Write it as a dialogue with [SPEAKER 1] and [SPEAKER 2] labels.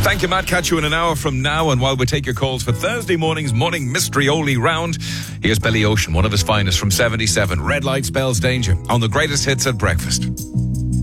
[SPEAKER 1] Thank you, Matt. Catch you in an hour from now. And while we take your calls for Thursday morning's Morning Mystery Only round, here's Billy Ocean, one of his finest from 77. Red Light Spells Danger on the greatest hits at breakfast.